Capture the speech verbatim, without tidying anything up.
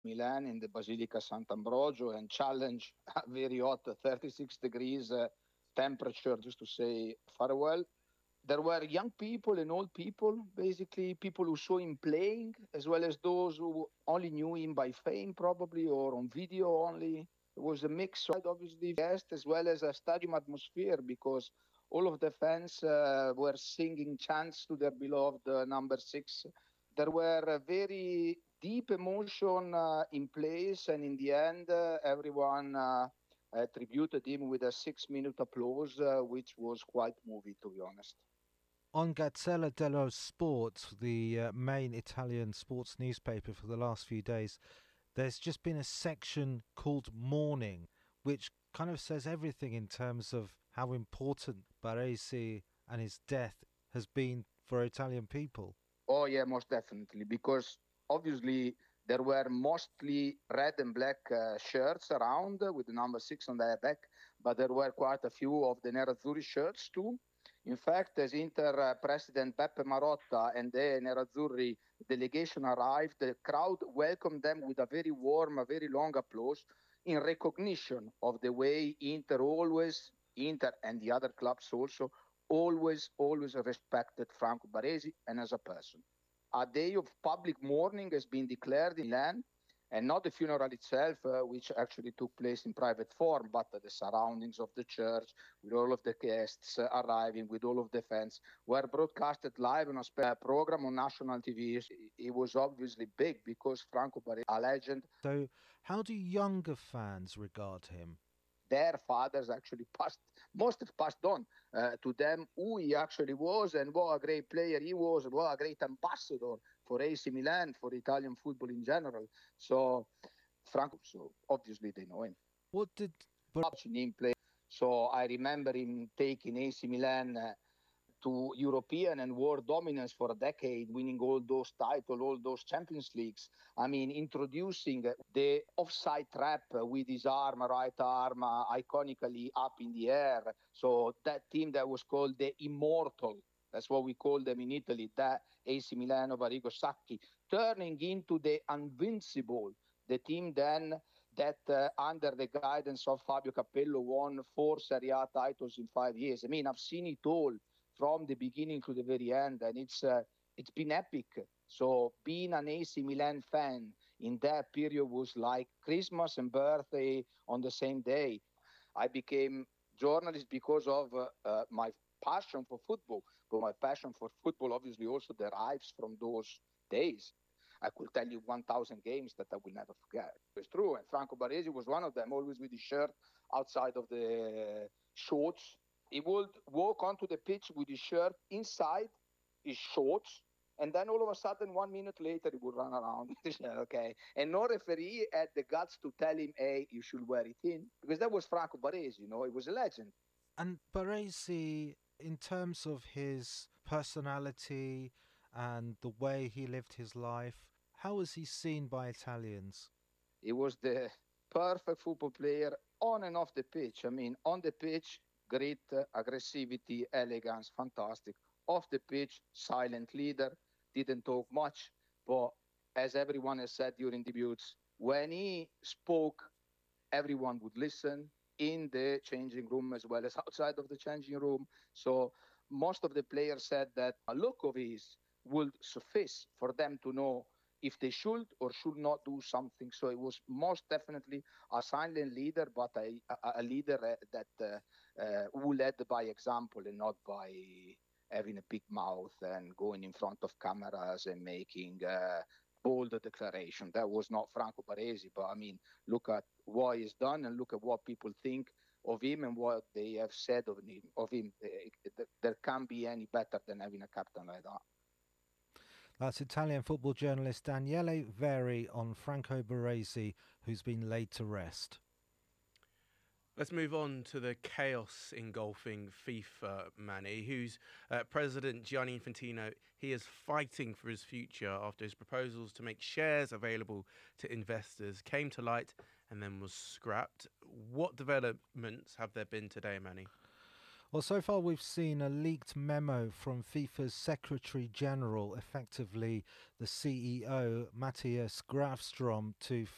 Milan in the Basilica Sant'Ambrogio and challenge a very hot thirty-six degrees uh, temperature just to say farewell. There were young people and old people, basically people who saw him playing, as well as those who only knew him by fame, probably, or on video only. It was a mix, of, obviously, guest as well as a stadium atmosphere because all of the fans uh, were singing chants to their beloved uh, number six. There were a very deep emotion uh, in place, and in the end, uh, everyone uh, attributed him with a six-minute applause, uh, which was quite moving, to be honest. On Gazzella dello Sport, the uh, main Italian sports newspaper for the last few days, there's just been a section called Mourning, which kind of says everything in terms of how important Baresi and his death has been for Italian people. Oh, yeah, most definitely, because obviously there were mostly red and black uh, shirts around uh, with the number six on their back, but there were quite a few of the Nerazzurri shirts too. In fact, as Inter uh, President Beppe Marotta and the Nerazzurri delegation arrived, the crowd welcomed them with a very warm, a very long applause in recognition of the way Inter always, Inter and the other clubs also, always, always respected Franco Baresi and as a person. A day of public mourning has been declared in Milan, and not the funeral itself, uh, which actually took place in private form, but uh, the surroundings of the church, with all of the guests uh, arriving, with all of the fans, were broadcasted live on a special program on national T V. It was obviously big because Franco Baresi, a legend. So, how do younger fans regard him? Their fathers actually passed, most have passed on uh, to them who he actually was and what a great player he was, and what a great ambassador for A C Milan, for Italian football in general. So, Franco, so obviously they know him. What did Bar- Watching him play. So I remember him taking A C Milan uh, to European and world dominance for a decade, winning all those titles, all those Champions Leagues. I mean, introducing the offside trap with his arm, right arm, uh, iconically up in the air. So that team that was called the Immortal, that's what we call them in Italy, that A C Milan of Arrigo Sacchi, turning into the Invincible, the team then that uh, under the guidance of Fabio Capello won four Serie A titles in five years. I mean, I've seen it all from the beginning to the very end, and it's uh, it's been epic. So being an A C Milan fan in that period was like Christmas and birthday on the same day. I became journalist because of uh, uh, my passion for football, but my passion for football obviously also derives from those days. I could tell you one thousand games that I will never forget. It's true, and Franco Baresi was one of them, always with his shirt outside of the shorts. He would walk onto the pitch with his shirt inside his shorts, and then all of a sudden, one minute later, he would run around. Okay, and no referee had the guts to tell him, "Hey, you should wear it in," because that was Franco Baresi. You know, he was a legend. and Baresi, in terms of his personality and the way he lived his life, how was he seen by Italians? He was the perfect football player on and off the pitch. I mean, on the pitch, grit, aggressivity, elegance, fantastic. Off the pitch, silent leader, didn't talk much, but as everyone has said during debuts, when he spoke, everyone would listen in the changing room as well as outside of the changing room. So most of the players said that a look of his would suffice for them to know if they should or should not do something. So it was most definitely a silent leader, but a, a, a leader uh, that uh, uh, who led by example and not by having a big mouth and going in front of cameras and making uh, bold declaration. That was not Franco Baresi, but I mean, look at what he's done and look at what people think of him and what they have said of him. Of him, there can't be any better than having a captain like that. That's Italian football journalist Daniele Veri on Franco Baresi, who's been laid to rest. Let's move on to the chaos engulfing FIFA, Manny, whose uh, president, Gianni Infantino, he is fighting for his future after his proposals to make shares available to investors came to light and then was scrapped. What developments have there been today, Manny? Well, so far we've seen a leaked memo from FIFA's Secretary General, effectively the C E O, Matthias Grafstrom, to